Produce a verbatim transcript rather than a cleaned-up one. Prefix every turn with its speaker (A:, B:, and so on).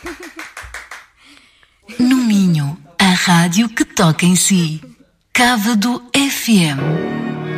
A: No Minho, a rádio que toca em si. Cávado F M.